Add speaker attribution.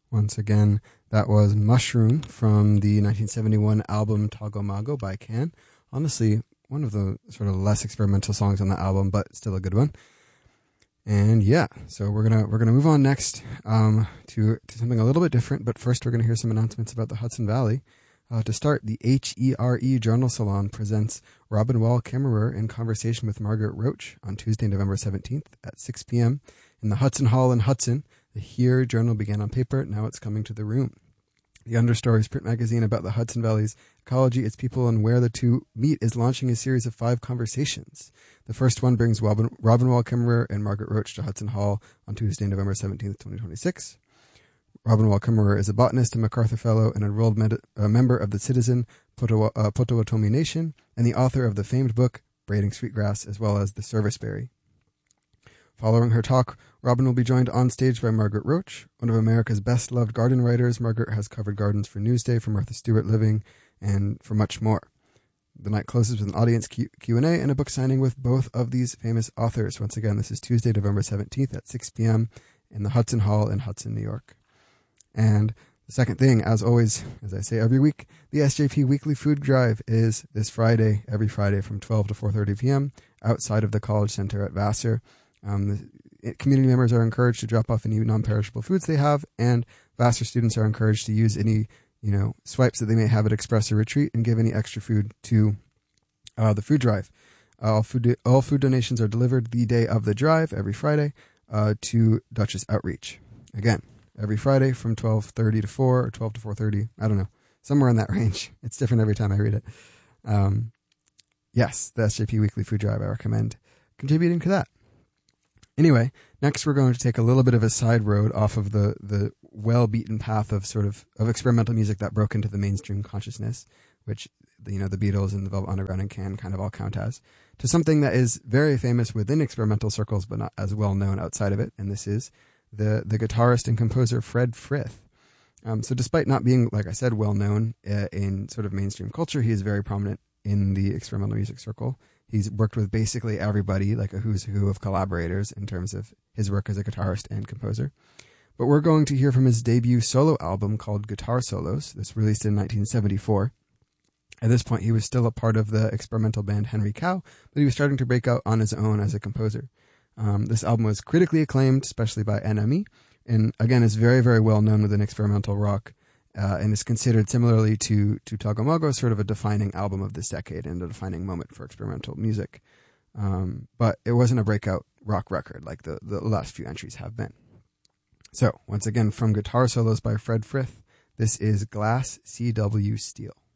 Speaker 1: Once again, that was Mushroom from the 1971 album Tagomago by Can. Honestly, one of the sort of less experimental songs on the album, but still a good one. And yeah, so we're gonna move on next to something a little bit different. But first, we're gonna hear some announcements about the Hudson Valley. To start, the HERE Journal Salon presents Robin Wall Kimmerer in conversation with Margaret Roach on Tuesday, November 17th at 6 p.m. in the Hudson Hall in Hudson. The HERE Journal began on paper, now it's coming to the room. The Understories print magazine about the Hudson Valley's ecology, its people, and where the two meet is launching a series of 5 conversations. The first one brings Robin Wall Kimmerer and Margaret Roach to Hudson Hall on Tuesday, November 17th, 2026. Robin Wall Kimmerer is a botanist, a MacArthur Fellow, an enrolled member of the citizen Potawatomi Nation, and the author of the famed book Braiding Sweetgrass, as well as The Serviceberry. Following her talk, Robin will be joined on stage by Margaret Roach, one of America's best-loved garden writers. Margaret has covered gardens for Newsday, for Martha Stewart Living, and for much more. The night closes with an audience Q&A and a book signing with both of these famous authors. Once again, this is Tuesday, November 17th at 6 p.m. in the Hudson Hall in Hudson, New York. And the second thing, as always, as I say every week, the SJP Weekly Food Drive is this Friday, every Friday from 12 to 4:30 p.m. outside of the College Center at Vassar. The community members are encouraged to drop off any non-perishable foods they have, and Vassar students are encouraged to use any, swipes that they may have at Express or Retreat and give any extra food to the food drive. All food donations are delivered the day of the drive every Friday to Duchess Outreach. Again, every Friday from 12:30 to 4 or 12 to 4:30. I don't know. Somewhere in that range. It's different every time I read it. Yes, the SJP Weekly Food Drive. I recommend contributing to that. Anyway, next we're going to take a little bit of a side road off of the well-beaten path of of experimental music that broke into the mainstream consciousness, which, the Beatles and the Velvet Underground and Can kind of all count as, to something that is very famous within experimental circles but not as well known outside of it, and this is the guitarist and composer Fred Frith. So despite not being, like I said, well known in sort of mainstream culture, he is very prominent in the experimental music circle. He's worked with basically everybody, like a who's who of collaborators in terms of his work as a guitarist and composer. But we're going to hear from his debut solo album called Guitar Solos. This released in 1974. At this point, he was still a part of the experimental band Henry Cow, but he was starting to break out on his own as a composer. This album was critically acclaimed, especially by NME, and again is very, very well known within experimental rock, and is considered similarly to Tagomago sort of a defining album of this decade and a defining moment for experimental music. But it wasn't a breakout rock record like the last few entries have been. So, once again, from Guitar Solos by Fred Frith, this is Glass C.W. Steel.